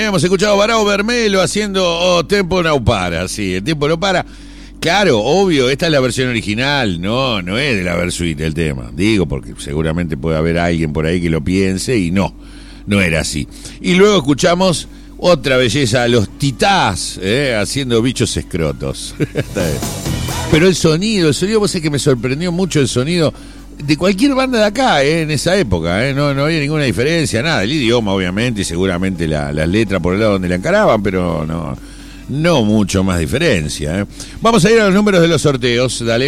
hemos escuchado Barao Bermelo haciendo Tempo No Para. Sí, el tiempo no para. Claro, obvio, esta es la versión original, no es de la Versuit el tema. Digo, porque seguramente puede haber alguien por ahí que lo piense y no era así. Y luego escuchamos otra belleza, los Titás, haciendo Bichos Escrotos. Pero el sonido, vos sabés que me sorprendió mucho el sonido de cualquier banda de acá, en esa época, no había ninguna diferencia, nada, el idioma obviamente y seguramente las letras por el lado donde la encaraban, pero no mucho más diferencia. Vamos a ir a los números de los sorteos, dale.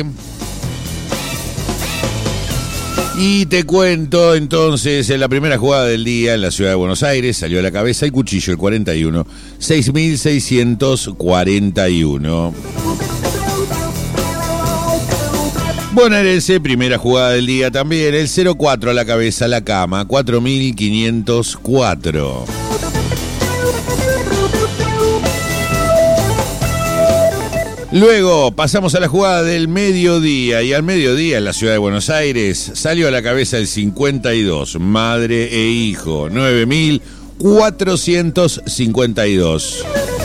Y te cuento entonces, en la primera jugada del día en la ciudad de Buenos Aires salió a la cabeza el cuchillo, el 41, 6.641. Bonaerense, primera jugada del día también, el 04 a la cabeza, la cama, 4.504. Luego pasamos a la jugada del mediodía, y al mediodía en la ciudad de Buenos Aires salió a la cabeza el 52, madre e hijo, 9.452.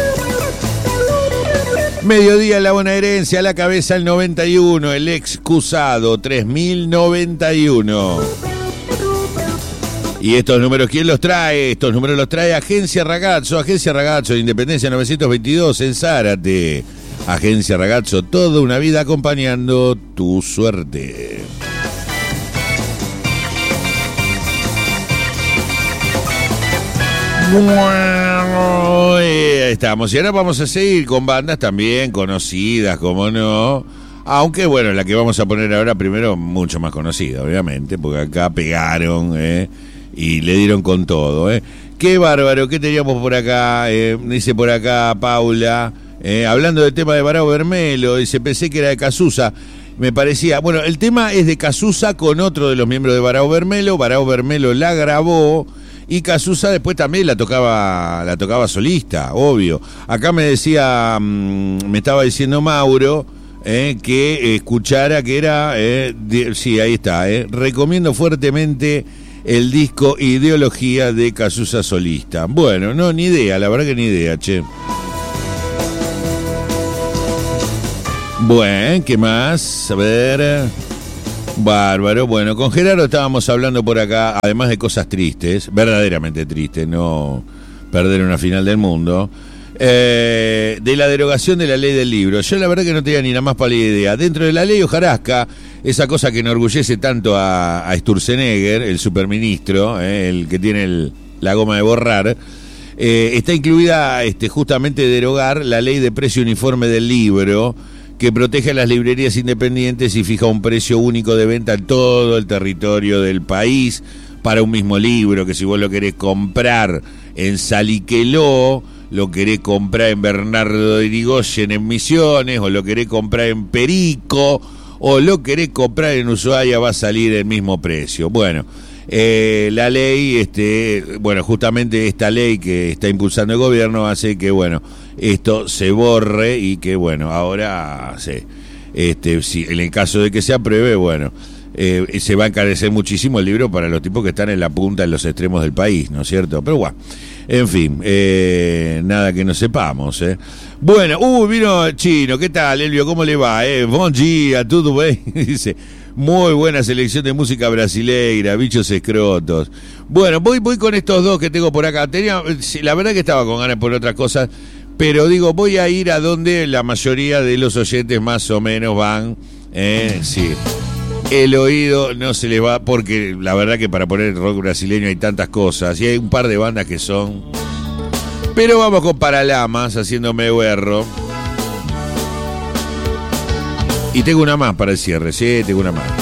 Mediodía en la bonaerense, a la cabeza el 91, el excusado, 3.091. Y estos números, ¿quién los trae? Estos números los trae Agencia Ragazzo de Independencia 922 en Zárate. Agencia Ragazzo, toda una vida acompañando tu suerte. Bueno, ahí estamos. Y ahora vamos a seguir con bandas también conocidas, como no. Aunque bueno, la que vamos a poner ahora primero, mucho más conocida, obviamente, porque acá pegaron, y le dieron con todo, Qué bárbaro, ¿qué teníamos por acá? Dice por acá Paula, hablando del tema de Barao Bermelo, dice, pensé que era de Casusa. Me parecía, bueno, el tema es de Casusa con otro de los miembros de Barao Bermelo la grabó. Y Casusa después también la tocaba solista, obvio. Acá me decía, me estaba diciendo Mauro, que escuchara que era, sí, ahí está, recomiendo fuertemente el disco Ideología de Casusa solista. Bueno, no, ni idea, la verdad que ni idea, che. Bueno, ¿qué más? A ver. Bárbaro, bueno, con Gerardo estábamos hablando por acá, además de cosas tristes, verdaderamente tristes, no perder una final del mundo, de la derogación de la ley del libro. Yo la verdad que no tenía ni la más pálida idea. Dentro de la ley hojarasca, esa cosa que enorgullece tanto a Sturzenegger, el superministro, el que tiene la goma de borrar, está incluida justamente derogar la ley de precio uniforme del libro, que protege a las librerías independientes y fija un precio único de venta en todo el territorio del país para un mismo libro, que si vos lo querés comprar en Saliqueló, lo querés comprar en Bernardo de Irigoyen en Misiones, o lo querés comprar en Perico, o lo querés comprar en Ushuaia, va a salir el mismo precio. Bueno, la ley, bueno, justamente esta ley que está impulsando el gobierno hace que, bueno, esto se borre y que, bueno, ahora si en el caso de que se apruebe, bueno, se va a encarecer muchísimo el libro para los tipos que están en la punta, en los extremos del país, ¿no es cierto? Pero bueno, en fin, nada que no sepamos, Bueno, vino Chino, ¿qué tal, Elvio? ¿Cómo le va? Bom dia, tudo bem? Dice, muy buena selección de música brasileira, Bichos Escrotos. Bueno, voy con estos dos que tengo por acá. La verdad que estaba con ganas por otras cosas, pero digo, voy a ir a donde la mayoría de los oyentes más o menos van, sí. El oído no se les va, porque la verdad que para poner rock brasileño hay tantas cosas, y hay un par de bandas que son... Pero vamos con Paralamas, haciéndome berro. Y tengo una más para el cierre, sí, tengo una más.